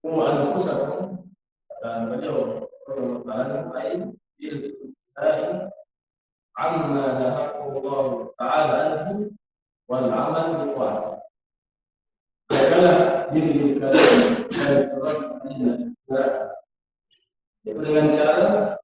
anfusakum, dan beliau bermakanan lain ilai amma nahakullah ta'ala anhu wal amal biqawah. Jagalah diri kalian dari perbuatan dengan cara